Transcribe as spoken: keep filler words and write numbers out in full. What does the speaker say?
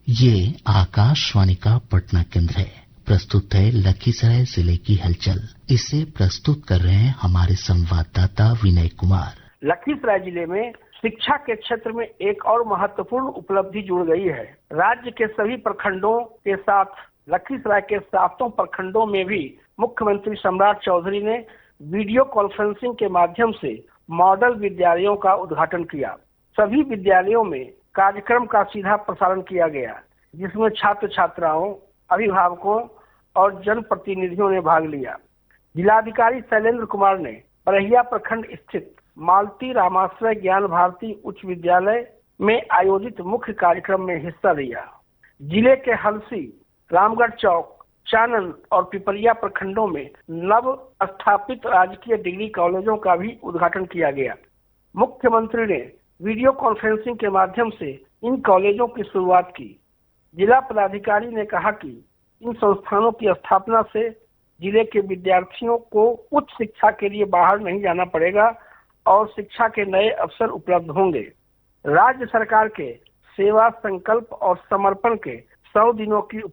ये आकाशवाणी का पटना केंद्र है। प्रस्तुत है लखीसराय जिले की हलचल। इसे प्रस्तुत कर रहे हैं हमारे संवाददाता विनय कुमार। लखीसराय जिले में शिक्षा के क्षेत्र में एक और महत्वपूर्ण उपलब्धि जुड़ गई है। राज्य के सभी प्रखंडों के साथ लखीसराय के सातों प्रखंडों में भी मुख्यमंत्री सम्राट चौधरी ने वीडियो कॉन्फ्रेंसिंग के माध्यम से मॉडल विद्यालयों का उद्घाटन किया। सभी विद्यालयों में कार्यक्रम का सीधा प्रसारण किया गया, जिसमें छात्र छात्राओं, अभिभावकों और जनप्रतिनिधियों ने भाग लिया। जिलाधिकारी शैलेंद्र कुमार ने बरहिया प्रखंड स्थित मालती रामाश्रय ज्ञान भारती उच्च विद्यालय में आयोजित मुख्य कार्यक्रम में हिस्सा लिया। जिले के हलसी, रामगढ़ चौक, चानन और पिपरिया प्रखंडों में नव स्थापित राजकीय डिग्री कॉलेजों का भी उद्घाटन किया गया। मुख्यमंत्री ने वीडियो कॉन्फ्रेंसिंग के माध्यम से इन कॉलेजों की शुरुआत की। जिला पदाधिकारी ने कहा कि इन संस्थानों की स्थापना से जिले के विद्यार्थियों को उच्च शिक्षा के लिए बाहर नहीं जाना पड़ेगा और शिक्षा के नए अवसर उपलब्ध होंगे। राज्य सरकार के सेवा, संकल्प और समर्पण के सौ दिनों की